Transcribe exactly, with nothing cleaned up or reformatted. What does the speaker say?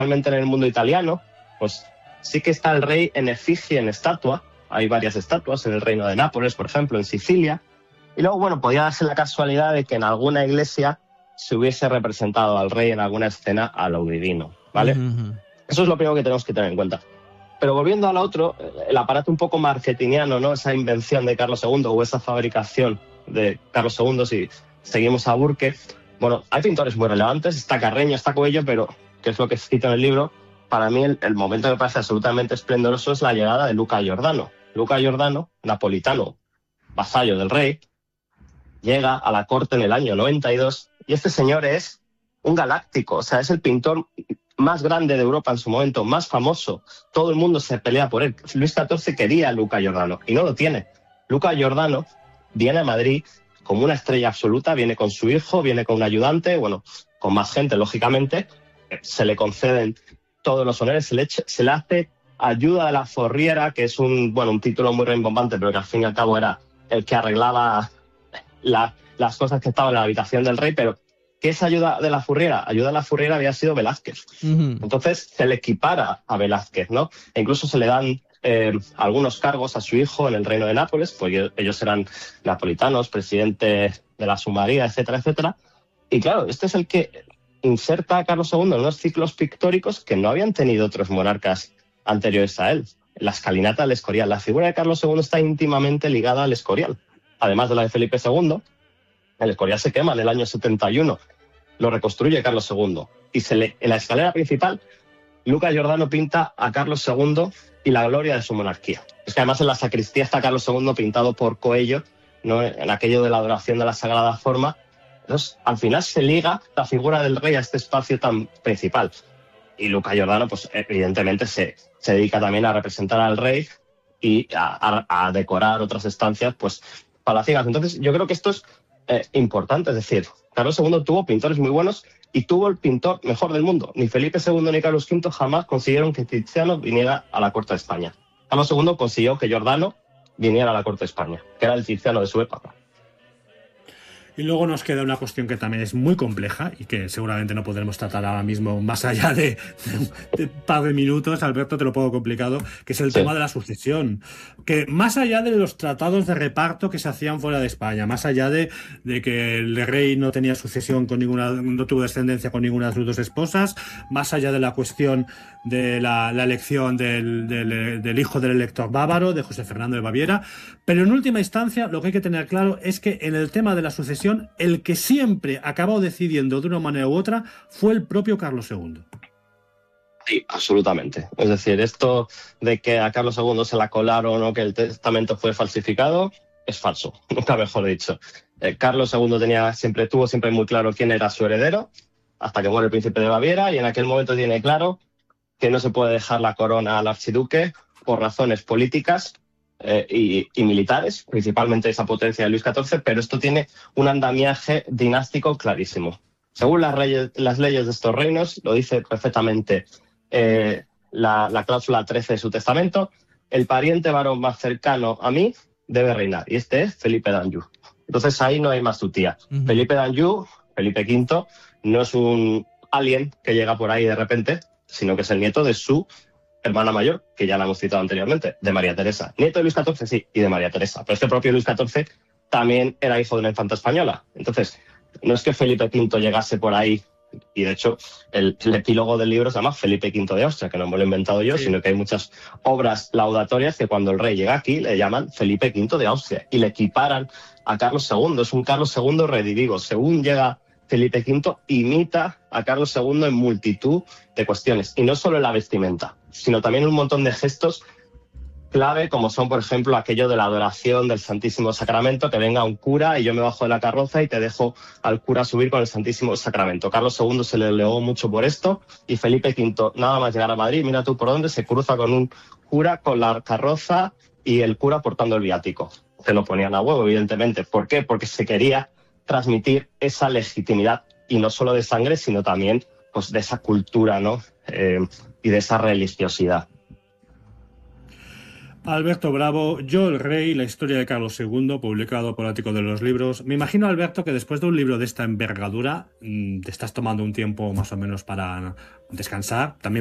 especialmente en el mundo italiano, pues sí que está el rey en efigie, en estatua. Hay varias estatuas en el reino de Nápoles, por ejemplo, en Sicilia. Y luego, bueno, podía darse la casualidad de que en alguna iglesia se hubiese representado al rey en alguna escena a lo divino, ¿vale? Uh-huh. Eso es lo primero que tenemos que tener en cuenta. Pero volviendo a lo otro, el aparato un poco marketingiano, ¿no? Esa invención de Carlos segundo o esa fabricación de Carlos segundo, si seguimos a Burke. Bueno, hay pintores muy relevantes, está Carreño, está Coello, pero, que es lo que cito en el libro, para mí el, el momento que me parece absolutamente esplendoroso es la llegada de Luca Giordano. Luca Giordano, napolitano, vasallo del rey, llega a la corte en el año noventa y dos y este señor es un galáctico, o sea, es el pintor más grande de Europa en su momento, más famoso. Todo el mundo se pelea por él. Luis catorce quería a Luca Giordano y no lo tiene. Luca Giordano viene a Madrid como una estrella absoluta, viene con su hijo, viene con un ayudante, bueno, con más gente, lógicamente. Se le conceden todos los honores, se le, eche, se le hace ayuda de la forriera, que es un, bueno, un título muy rimbombante, pero que al fin y al cabo era el que arreglaba la, las cosas que estaban en la habitación del rey. Pero ¿qué es ayuda de la furriera? Ayuda de la furriera había sido Velázquez. Uh-huh. Entonces se le equipara a Velázquez, ¿no? E incluso se le dan eh, algunos cargos a su hijo en el reino de Nápoles, porque ellos eran napolitanos, presidente de la Sumaría, etcétera, etcétera. Y claro, este es el que inserta a Carlos segundo en unos ciclos pictóricos que no habían tenido otros monarcas anteriores a él. La escalinata del Escorial. La figura de Carlos segundo está íntimamente ligada al Escorial, además de la de Felipe segundo. El Escorial se quema en el año setenta y uno. Lo reconstruye Carlos segundo. Y se le, en la escalera principal, Luca Giordano pinta a Carlos segundo y la gloria de su monarquía. Es que además en la sacristía está Carlos segundo pintado por Coello, ¿no? En aquello de la adoración de la Sagrada Forma. Entonces, al final se liga la figura del rey a este espacio tan principal. Y Luca Giordano, pues evidentemente, se, se dedica también a representar al rey y a, a, a decorar otras estancias, pues, palaciegas. Entonces, yo creo que esto es Eh, importante, es decir, Carlos segundo tuvo pintores muy buenos y tuvo el pintor mejor del mundo. Ni Felipe segundo ni Carlos quinto jamás consiguieron que Tiziano viniera a la corte de España. Carlos segundo consiguió que Giordano viniera a la corte de España, que era el Tiziano de su época. Y luego nos queda una cuestión que también es muy compleja y que seguramente no podremos tratar ahora mismo más allá de, de un par de minutos, Alberto, te lo pongo complicado, que es el sí. tema de la sucesión. Que más allá de los tratados de reparto que se hacían fuera de España, más allá de, de que el rey no tenía sucesión con ninguna, no tuvo descendencia con ninguna de sus dos esposas, más allá de la cuestión de la, la elección del, del, del hijo del elector bávaro, de José Fernando de Baviera, pero en última instancia lo que hay que tener claro es que en el tema de la sucesión el que siempre acabó decidiendo de una manera u otra fue el propio Carlos segundo. Sí, absolutamente. Es decir, esto de que a Carlos segundo se la colaron o que el testamento fue falsificado es falso, nunca mejor dicho. Eh, Carlos segundo tenía, siempre, tuvo siempre muy claro quién era su heredero, hasta que muere el príncipe de Baviera, y en aquel momento tiene claro que no se puede dejar la corona al archiduque por razones políticas Eh, y, y militares, principalmente esa potencia de Luis catorce, pero esto tiene un andamiaje dinástico clarísimo. Según las, reyes, las leyes de estos reinos, lo dice perfectamente eh, la, la cláusula trece de su testamento, el pariente varón más cercano a mí debe reinar, y este es Felipe d'Anjou. Entonces ahí no hay más tutía. Uh-huh. Felipe d'Anjou, Felipe quinto, no es un alien que llega por ahí de repente, sino que es el nieto de su hermana mayor, que ya la hemos citado anteriormente, de María Teresa. Nieto de Luis catorce, sí, y de María Teresa. Pero este propio Luis catorce también era hijo de una infanta española. Entonces, no es que Felipe quinto llegase por ahí, y de hecho el, el epílogo del libro se llama Felipe quinto de Austria, que no me lo he inventado yo, sí. sino que hay muchas obras laudatorias que cuando el rey llega aquí le llaman Felipe quinto de Austria y le equiparan a Carlos segundo. Es un Carlos segundo redivivo. Según llega Felipe quinto, imita a Carlos segundo en multitud de cuestiones, y no solo en la vestimenta, sino también un montón de gestos clave, como son, por ejemplo, aquello de la adoración del Santísimo Sacramento, que venga un cura y yo me bajo de la carroza y te dejo al cura subir con el Santísimo Sacramento. Carlos segundo se le elegó mucho por esto, y Felipe quinto, nada más llegar a Madrid, mira tú por dónde, se cruza con un cura con la carroza y el cura portando el viático. Se lo ponían a huevo, evidentemente. ¿Por qué? Porque se quería transmitir esa legitimidad, y no solo de sangre, sino también pues, de esa cultura, ¿no? Eh, y de esa religiosidad. Alberto Bravo, Yo el Rey, la historia de Carlos segundo, publicado por Ático de los Libros. Me imagino, Alberto, que después de un libro de esta envergadura, te estás tomando un tiempo más o menos para descansar. También